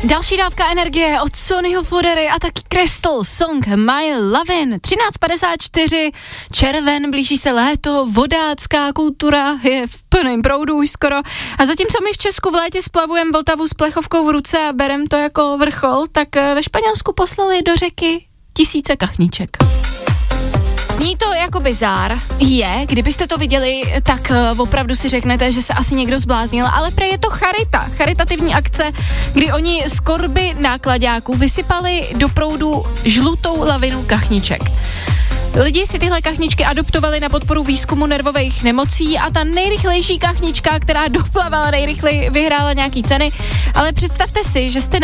Další dávka energie od Sonnyho Fodery a taky Crystal, song My Lovin'. 13:54, červen, blíží se léto, vodácká kultura je v plném proudu už skoro. A zatímco my v Česku v létě splavujeme Vltavu s plechovkou v ruce a berem to jako vrchol, tak ve Španělsku poslali do řeky tisíce kachníček. Zní to jako bizár, kdybyste to viděli, tak opravdu si řeknete, že se asi někdo zbláznil, ale prej je to charitativní akce, kdy oni z korby náklaďáků vysypali do proudu žlutou lavinu kachniček. Lidi si tyhle kachničky adoptovali na podporu výzkumu nervových nemocí a ta nejrychlejší kachnička, která doplavala nejrychleji, vyhrála nějaký ceny, ale představte si, že jste